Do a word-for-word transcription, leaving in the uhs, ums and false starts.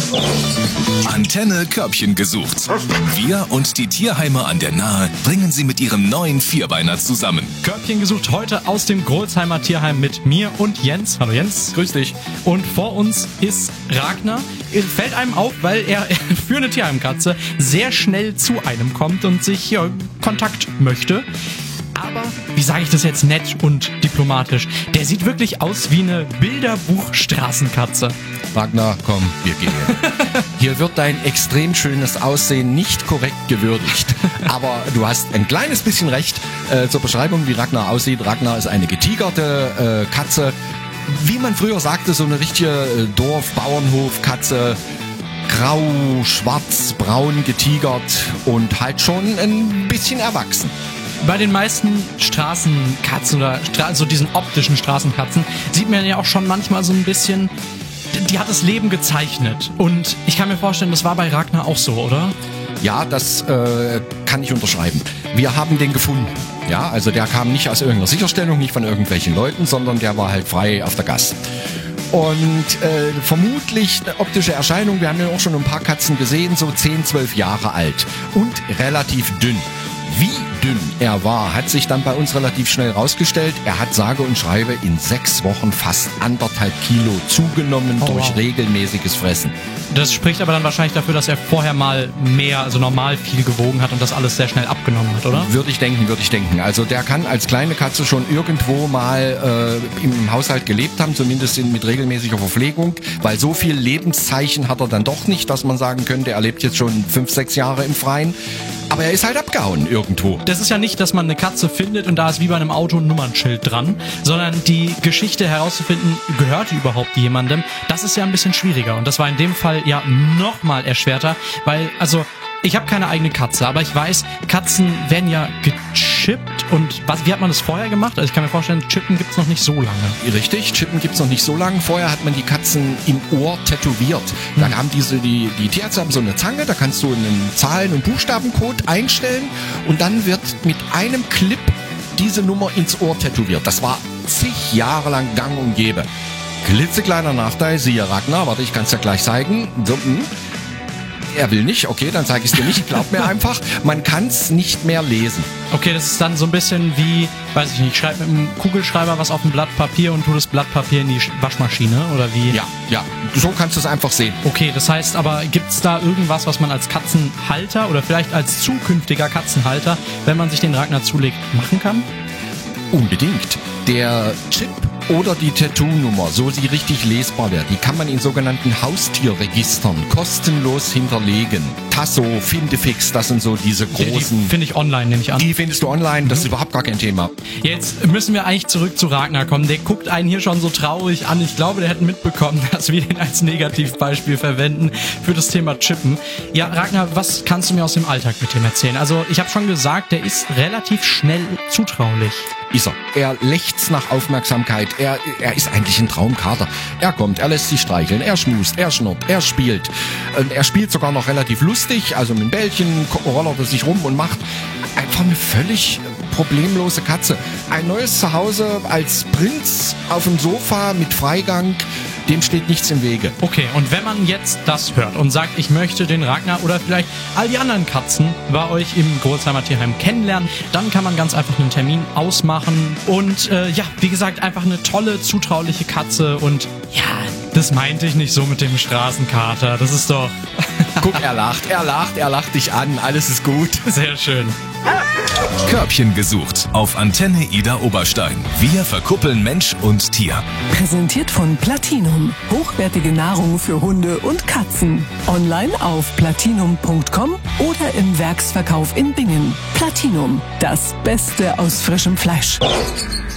Antenne Körbchen gesucht. Wir und die Tierheime an der Nahe bringen sie mit ihrem neuen Vierbeiner zusammen. Körbchen gesucht heute aus dem Grolsheimer Tierheim mit mir und Jens. Hallo Jens. Grüß dich. Und vor uns ist Ragnar. Fällt einem auf, weil er für eine Tierheimkatze sehr schnell zu einem kommt und sich ja, Kontakt möchte. Aber, wie sage ich das jetzt nett und diplomatisch, der sieht wirklich aus wie eine Bilderbuch-Straßenkatze. Ragnar, komm, wir gehen. Hier wird dein extrem schönes Aussehen nicht korrekt gewürdigt. Aber du hast ein kleines bisschen recht äh, zur Beschreibung, wie Ragnar aussieht. Ragnar ist eine getigerte äh, Katze. Wie man früher sagte, so eine richtige äh, Dorf-Bauernhof-Katze. Grau, schwarz, braun getigert und halt schon ein bisschen erwachsen. Bei den meisten Straßenkatzen oder Stra- so diesen optischen Straßenkatzen sieht man ja auch schon manchmal so ein bisschen, die hat das Leben gezeichnet. Und ich kann mir vorstellen, das war bei Ragnar auch so, oder? Ja, das äh, kann ich unterschreiben. Wir haben den gefunden. Ja, also der kam nicht aus irgendeiner Sicherstellung, nicht von irgendwelchen Leuten, sondern der war halt frei auf der Gasse. Und äh, vermutlich eine optische Erscheinung, wir haben ja auch schon ein paar Katzen gesehen, so zehn, zwölf Jahre alt und relativ dünn. Wie dünn er war, hat sich dann bei uns relativ schnell rausgestellt. Er hat sage und schreibe in sechs Wochen fast anderthalb Kilo zugenommen oh, durch wow. regelmäßiges Fressen. Das spricht aber dann wahrscheinlich dafür, dass er vorher mal mehr, also normal viel gewogen hat und das alles sehr schnell abgenommen hat, oder? Würde ich denken, würde ich denken. Also der kann als kleine Katze schon irgendwo mal äh, im Haushalt gelebt haben, zumindest in, mit regelmäßiger Verpflegung, weil so viel Lebenszeichen hat er dann doch nicht, dass man sagen könnte, er lebt jetzt schon fünf, sechs Jahre im Freien. Aber er ist halt abgehauen irgendwo. Das ist ja nicht, dass man eine Katze findet und da ist wie bei einem Auto ein Nummernschild dran, sondern die Geschichte herauszufinden, gehört die überhaupt jemandem, das ist ja ein bisschen schwieriger. Und das war in dem Fall ja noch mal erschwerter, weil, also, ich habe keine eigene Katze, aber ich weiß, Katzen werden ja gechippt und was, wie hat man das vorher gemacht? Also ich kann mir vorstellen, Chippen gibt's noch nicht so lange. Richtig, Chippen gibt's noch nicht so lange. Vorher hat man die Katzen im Ohr tätowiert. Da hm. haben diese, die, die Tierärzte haben so eine Zange, da kannst du einen Zahlen- und Buchstabencode einstellen und dann wird mit einem Clip diese Nummer ins Ohr tätowiert. Das war zig Jahre lang gang und gäbe. Klitzekleiner Nachteil, siehe Ragnar, warte, ich kann's dir gleich zeigen. So, mh. Er will nicht, okay, dann zeige ich es dir nicht, glaub mir einfach. Man kann es nicht mehr lesen. Okay, das ist dann so ein bisschen wie, weiß ich nicht, ich schreibe mit einem Kugelschreiber was auf ein Blatt Papier und tu das Blatt Papier in die Waschmaschine, oder wie? Ja, ja, so kannst du es einfach sehen. Okay, das heißt aber, gibt's da irgendwas, was man als Katzenhalter oder vielleicht als zukünftiger Katzenhalter, wenn man sich den Ragnar zulegt, machen kann? Unbedingt. Der Chip oder die Tattoo-Nummer, so sie richtig lesbar wird, die kann man in sogenannten Haustierregistern kostenlos hinterlegen. Tasso, Findefix, das sind so diese großen... Die finde ich online, nehme ich an. Die findest du online, das ist überhaupt gar kein Thema. Jetzt müssen wir eigentlich zurück zu Ragnar kommen. Der guckt einen hier schon so traurig an. Ich glaube, der hätte mitbekommen, dass wir den als Negativbeispiel verwenden für das Thema Chippen. Ja, Ragnar, was kannst du mir aus dem Alltag mit dem erzählen? Also, ich habe schon gesagt, der ist relativ schnell zutraulich. Ist er. Er lechzt nach Aufmerksamkeit. Er, er ist eigentlich ein Traumkater. Er kommt, er lässt sich streicheln, er schmust, er schnurrt, er spielt. Er spielt sogar noch relativ lustig, also mit dem Bällchen rollert er sich rum und macht einfach eine völlig problemlose Katze. Ein neues Zuhause als Prinz auf dem Sofa mit Freigang, dem steht nichts im Wege. Okay, und wenn man jetzt das hört und sagt, ich möchte den Ragnar oder vielleicht all die anderen Katzen bei euch im Grolsheimer Tierheim kennenlernen, dann kann man ganz einfach einen Termin ausmachen und äh, ja, wie gesagt, einfach eine tolle, zutrauliche Katze und ja, das meinte ich nicht so mit dem Straßenkater, das ist doch... Guck, er lacht, er lacht, er lacht dich an, alles ist gut. Sehr schön. Körbchen gesucht auf Antenne Ida Oberstein. Wir verkuppeln Mensch und Tier. Präsentiert von Platinum. Hochwertige Nahrung für Hunde und Katzen. Online auf platinum punkt com oder im Werksverkauf in Bingen. Platinum. Das Beste aus frischem Fleisch.